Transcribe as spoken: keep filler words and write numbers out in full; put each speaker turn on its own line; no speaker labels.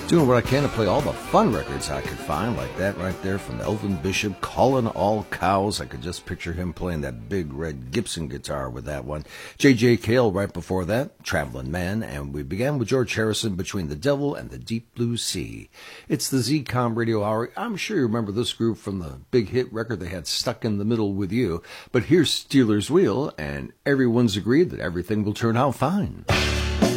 Doing what I can to play all the fun records I could find, like that right there from Elvin Bishop, Calling All Cows. I could just picture him playing that big red Gibson guitar with that one. J J. Cale right before that, Traveling Man, and we began with George Harrison, Between the Devil and the Deep Blue Sea. It's the Z COM Radio Hour. I'm sure you remember this group from the big hit record they had, Stuck in the Middle with You. But here's Steeler's Wheel, and everyone's agreed that everything will turn out fine.